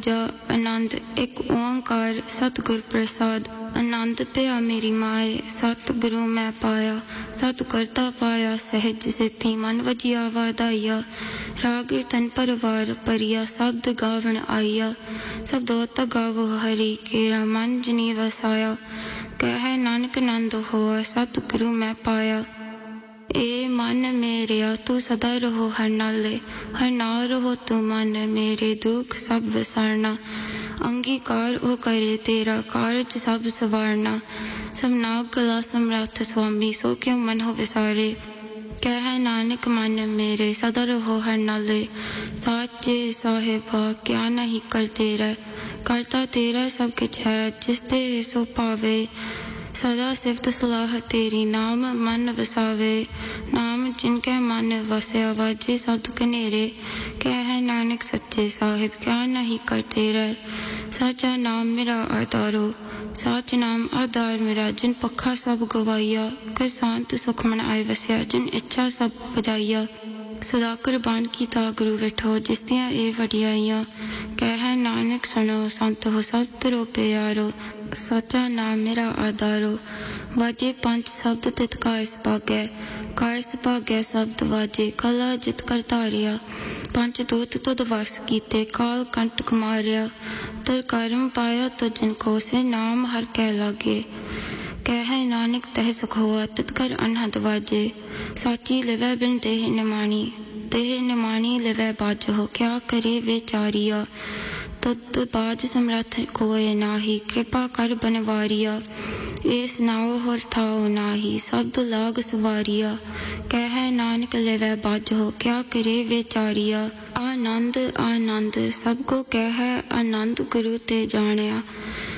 दूजा आनंद एक ओंकार सतगुर प्रसाद। आनंद पिया मेरी माए सतगुरु मैं पाया। सत करता पाया सहज सेती मन वजिया वाधाइया। राग तन परवार परिया शब्द गावण आइया। शब्दोत गावो हरि केरा मन जनी वसाया। कह नानक नंद होआ सतगुरु मैं पाया। ए मन मेरेया तू सदा रहो हर नाले। हर नाल रहो तू मन मेरे दुख सब विसारना। अंगीकार ओ करे तेरा कारज सब सवारना। समनाग गला समर्थ स्वामी सो क्यों मन हो विसारे। कह नानक मन मेरे सदा रहो हर नाले। साचे साहिबा क्या नहीं कर तेरा। करता तेरा सब कुछ है जिस ते सो पावे। सदा सिफत सलाह तेरी नाम मन वसावे। नाम जिनके मन वसया वाजे शब्द कनेरे। कह नानक सच्चे साहिब क्या नहीं करते रह। साचा नाम मेरा आधारो साच नाम आधार मेरा। जिन पखा सब गवाइया कर शांत सुख मन आए वसया। जिन इच्छा सब बजाइया सदा कुर्बान की ता गुरु बैठो जिसदियाँ ए वडियाइया। कह नानक सुनो संत हो सब तरो प्यारो। साचा नाम मेरा आधारो वाजे पंच शब्द तित कारस भागै। कारस भागै शब्द वाजे कला जित कर धारिया। पंच दूत तुद वस कीते काल कंटक मारिया। तर कर्म पाया तो जिनको से नाम हर कह लागे। कह नानक तह सुख हुआ तित कर अनहद वाजे। साची लिवै बिन देह निमाणी देह निमाणी लिवै बाज हो। क्या करे बेचारिया तुद बाज समर्थ कोय नाही। कृपा कर बनवारिया ए सुनाओ होर थाओ नाही। शब्द लाग सवारिया कह नानक लिवै बाज हो। क्या करे बेचारिया आनंद आनंद सबको कह आनंद गुरु ते जानिया।